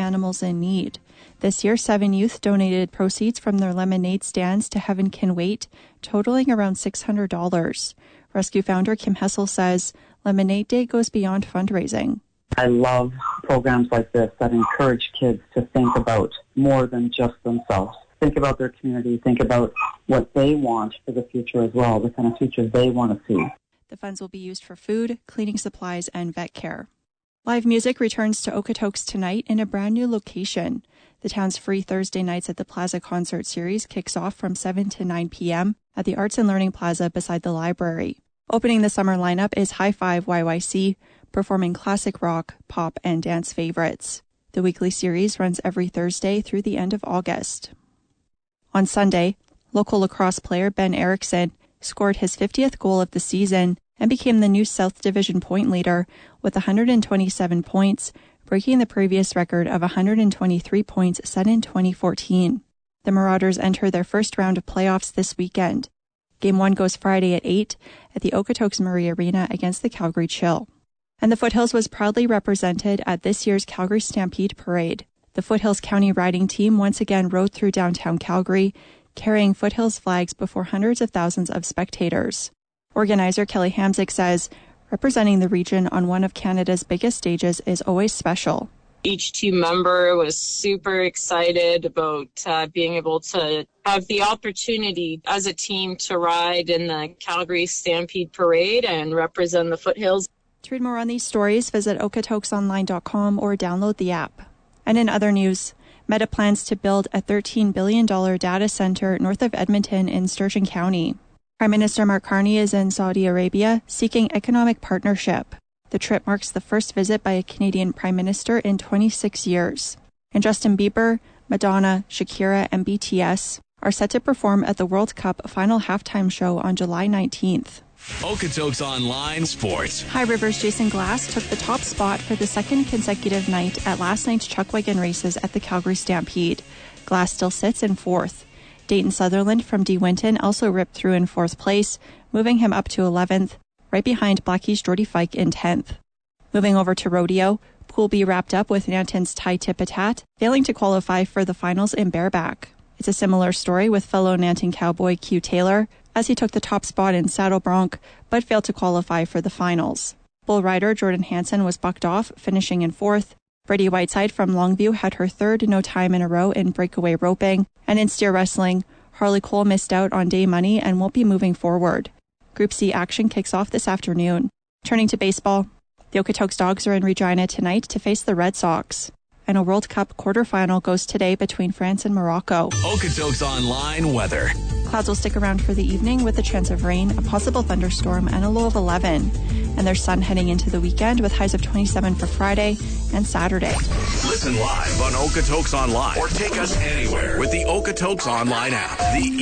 animals in need. This year, 7 youth donated proceeds from their lemonade stands to Heaven Can Wait, totaling around $600. Rescue founder Kim Hessel says Lemonade Day goes beyond fundraising. I love programs like this that encourage kids to think about more than just themselves. Think about their community, think about what they want for the future as well, the kind of future they want to see. The funds will be used for food, cleaning supplies, and vet care. Live music returns to Okotoks tonight in a brand new location. The town's free Thursday Nights at the Plaza concert series kicks off from 7 to 9 p.m. at the Arts and Learning Plaza beside the library. Opening the summer lineup is High Five YYC, performing classic rock, pop, and dance favorites. The weekly series runs every Thursday through the end of August. On Sunday, local lacrosse player Ben Erickson scored his 50th goal of the season and became the new South Division point leader with 127 points, breaking the previous record of 123 points set in 2014. The Marauders enter their first round of playoffs this weekend. Game 1 goes Friday at 8 at the Okotoks Murray Arena against the Calgary Chill. And the Foothills was proudly represented at this year's Calgary Stampede Parade. The Foothills County riding team once again rode through downtown Calgary, carrying Foothills flags before hundreds of thousands of spectators. Organizer Kelly Hamzik says, representing the region on one of Canada's biggest stages is always special. Each team member was super excited about being able to have the opportunity as a team to ride in the Calgary Stampede Parade and represent the Foothills. To read more on these stories, visit okatoksonline.com or download the app. And in other news, Meta plans to build a $13 billion data center north of Edmonton in Sturgeon County. Prime Minister Mark Carney is in Saudi Arabia seeking economic partnership. The trip marks the first visit by a Canadian Prime Minister in 26 years. And Justin Bieber, Madonna, Shakira, and BTS are set to perform at the World Cup final halftime show on July 19th. Okotoks Online Sports. High River's Jason Glass took the top spot for the second consecutive night at last night's Chuckwagon races at the Calgary Stampede. Glass still sits in fourth. Dayton Sutherland from De Winton also ripped through in fourth place, moving him up to 11th, right behind Blackie's Jordy Fike in 10th. Moving over to rodeo, Pool B wrapped up with Nanton's Ty Tipitat, failing to qualify for the finals in bareback. It's a similar story with fellow Nanton cowboy Q Taylor, as he took the top spot in Saddle Bronc, but failed to qualify for the finals. Bull rider Jordan Hansen was bucked off, finishing in fourth. Brady Whiteside from Longview had her third no time in a row in breakaway roping, and in steer wrestling, Harley Cole missed out on day money and won't be moving forward. Group C action kicks off this afternoon. Turning to baseball, the Okotoks Dogs are in Regina tonight to face the Red Sox. And a World Cup quarterfinal goes today between France and Morocco. Okotoks Online weather. Clouds will stick around for the evening with a chance of rain, a possible thunderstorm, and a low of 11. And there's sun heading into the weekend with highs of 27 for Friday and Saturday. Listen live on Okotoks Online or take us anywhere with the Okotoks Online app. The